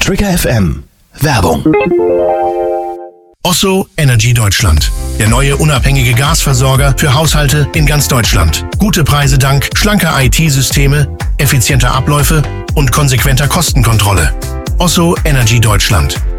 Trigger FM. Werbung. Osso Energy Deutschland. Der neue unabhängige Gasversorger für Haushalte in ganz Deutschland. Gute Preise dank schlanker IT-Systeme, effizienter Abläufe und konsequenter Kostenkontrolle. Osso Energy Deutschland.